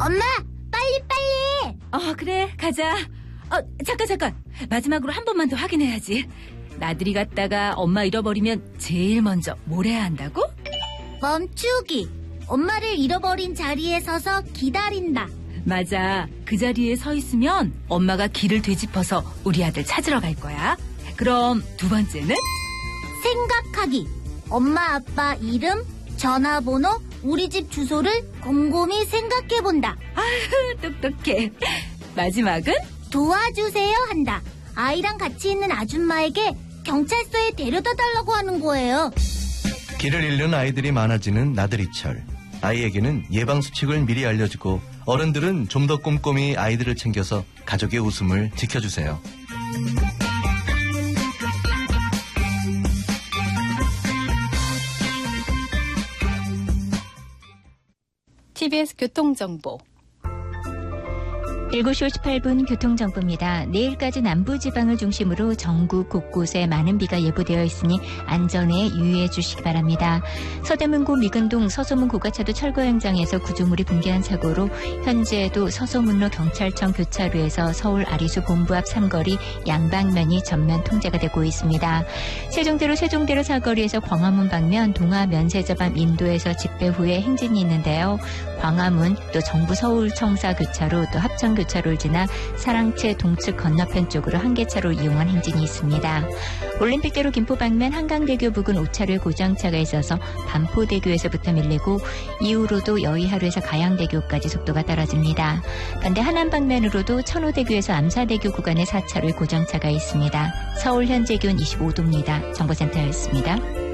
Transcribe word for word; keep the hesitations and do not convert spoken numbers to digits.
엄마, 빨리 빨리. 어, 그래, 가자. 어, 잠깐 잠깐. 마지막으로 한 번만 더 확인해야지. 나들이 갔다가 엄마 잃어버리면 제일 먼저 뭘 해야 한다고? 멈추기. 엄마를 잃어버린 자리에 서서 기다린다. 맞아. 그 자리에 서 있으면 엄마가 길을 되짚어서 우리 아들 찾으러 갈 거야. 그럼 두 번째는? 생각하기. 엄마 아빠 이름, 전화번호, 우리 집 주소를 곰곰이 생각해본다. 아휴, 똑똑해. 마지막은? 도와주세요 한다. 아이랑 같이 있는 아줌마에게 경찰서에 데려다 달라고 하는 거예요. 길을 잃는 아이들이 많아지는 나들이철. 아이에게는 예방수칙을 미리 알려주고 어른들은 좀 더 꼼꼼히 아이들을 챙겨서 가족의 웃음을 지켜주세요. 티비에스 교통정보. 일곱 시 오십팔 분 교통정보입니다. 내일까지 남부지방을 중심으로 전국 곳곳에 많은 비가 예보되어 있으니 안전에 유의해 주시기 바랍니다. 서대문구 미근동 서소문 고가차도 철거 현장에서 구조물이 붕괴한 사고로 현재도 서소문로 경찰청 교차로에서 서울 아리수 본부 앞 삼거리 양방면이 전면 통제가 되고 있습니다. 세종대로 세종대로 사거리에서 광화문 방면 동화 면세점앞 인도에서 집회 후에 행진이 있는데요. 광화문 또 정부 서울청사 교차로 또 합정 교차로를 지나 사랑채 동측 건너편 쪽으로 한계차로 이용한 행진이 있습니다. 올림픽대로 김포 방면 한강대교 부근 오 차로에 고정차가 있어서 반포대교에서부터 밀리고 이후로도 여의하루에서 가양대교까지 속도가 떨어집니다. 반대 하남 방면으로도 천호대교에서 암사대교 구간에 사 차로에 고정차가 있습니다. 서울 현재 기온 이십오 도입니다. 정보센터였습니다.